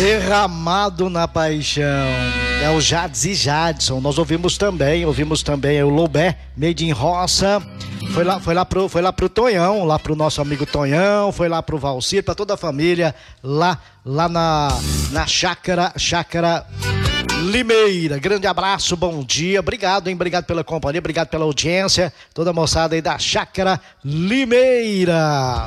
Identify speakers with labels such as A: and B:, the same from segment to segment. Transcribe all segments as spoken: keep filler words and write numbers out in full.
A: Derramado na Paixão. É o Jades e Jadson. Nós ouvimos também, ouvimos também o Loubé, Made in Roça. Foi lá, foi lá pro, foi lá pro Tonhão, lá pro nosso amigo Tonhão, foi lá pro Valcir, pra toda a família, lá, lá na, na chácara, chácara Limeira. Grande abraço, bom dia, obrigado, hein, obrigado pela companhia, obrigado pela audiência, toda a moçada aí da chácara Limeira.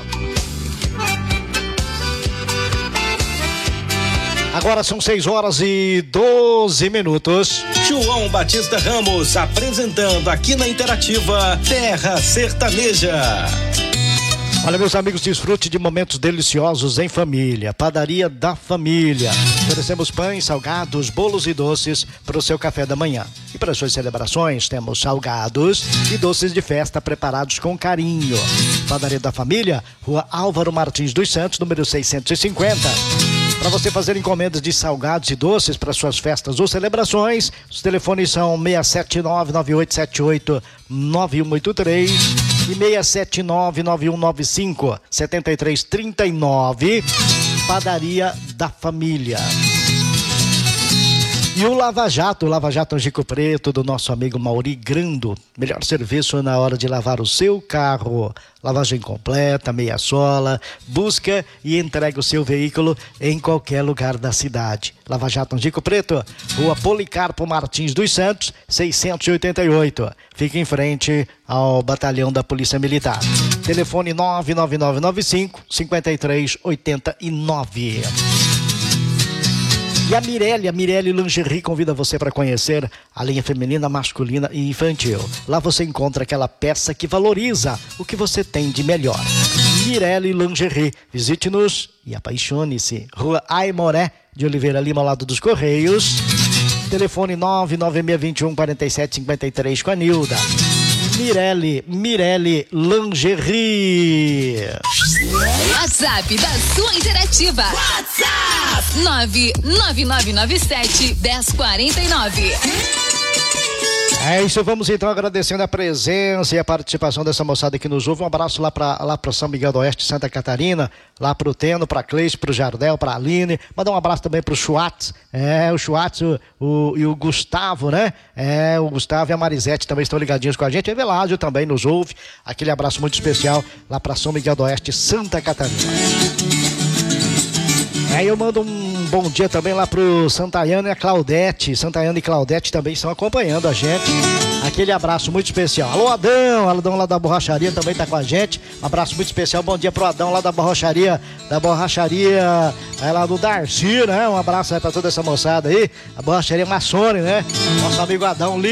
A: Agora são seis horas e doze minutos.
B: João Batista Ramos apresentando aqui na Interativa Terra Sertaneja.
A: Olha, meus amigos, desfrute de momentos deliciosos em família. Padaria da Família. Oferecemos pães, salgados, bolos e doces para o seu café da manhã. E para as suas celebrações, temos salgados e doces de festa preparados com carinho. Padaria da Família, Rua Álvaro Martins dos Santos, número seiscentos e cinquenta. Para você fazer encomendas de salgados e doces para suas festas ou celebrações, os telefones são seis sete nove, nove oito sete oito, nove um oito três e seis sete nove, nove um nove cinco, sete três três nove. Padaria da Família. E o Lava Jato, o Lava Jato Angico Preto, do nosso amigo Mauri Grando. Melhor serviço na hora de lavar o seu carro. Lavagem completa, meia sola, busca e entrega o seu veículo em qualquer lugar da cidade. Lava Jato Angico Preto, Rua Policarpo Martins dos Santos, seiscentos e oitenta e oito. Fica em frente ao Batalhão da Polícia Militar. Telefone nove nove nove nove cinco, cinco três oito nove. E a Mirelle, a Mirelle Lingerie convida você para conhecer a linha feminina, masculina e infantil. Lá você encontra aquela peça que valoriza o que você tem de melhor. Mirelle Lingerie. Visite-nos e apaixone-se. Rua Aimoré de Oliveira Lima, ao lado dos Correios. Telefone nove nove seis dois um, quatro sete cinco três com a Nilda. Mirelle, Mirelle Lingerie.
C: WhatsApp da sua Interativa. WhatsApp nove nove nove nove sete, um zero quatro nove.
A: É isso, vamos então agradecendo a presença e a participação dessa moçada que nos ouve. Um abraço lá para lá para São Miguel do Oeste, Santa Catarina, lá pro Teno, pra Cleice, pro Jardel, pra Aline. Mandar um abraço também pro Schwartz, é, o Schwartz o, o, e o Gustavo, né? É, o Gustavo e a Marisete também estão ligadinhos com a gente. A Evelásio também nos ouve. Aquele abraço muito especial lá pra São Miguel do Oeste, Santa Catarina. Aí eu mando um bom dia também lá pro Santayana e a Claudete. Santayana e Claudete também estão acompanhando a gente. Aquele abraço muito especial. Alô, Adão, Adão lá da borracharia também tá com a gente. Um abraço muito especial, bom dia pro Adão lá da borracharia, da borracharia é lá do Darcy, né? Um abraço aí pra toda essa moçada aí. A borracharia Massone, né? Nosso amigo Adão,